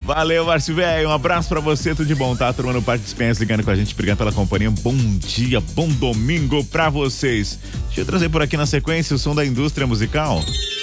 Valeu, Márcio Velho. Um abraço pra você, tudo de bom, tá? Turma no Parque Dispensa ligando com a gente, obrigado pela companhia. Bom dia, bom domingo pra vocês. Deixa eu trazer por aqui na sequência o som da indústria musical.